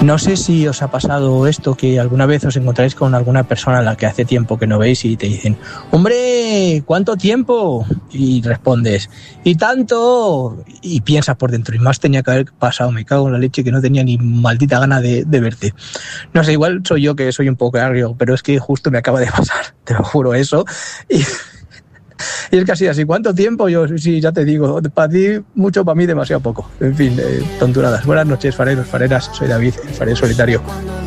No sé si os ha pasado esto, que alguna vez os encontráis con alguna persona a la que hace tiempo que no veis y te dicen: ¡hombre, cuánto tiempo! Y respondes: ¡y tanto! Y piensas por dentro: y más tenía que haber pasado, me cago en la leche, que no tenía ni maldita gana de verte. No sé, igual soy yo que soy un poco agrio, pero es que justo me acaba de pasar, te lo juro, eso. Y es casi así: ¿cuánto tiempo? Yo sí, ya te digo, para ti mucho, para mí demasiado poco. En fin, tonturadas. Buenas noches, fareros, fareras. Soy David, el farero solitario.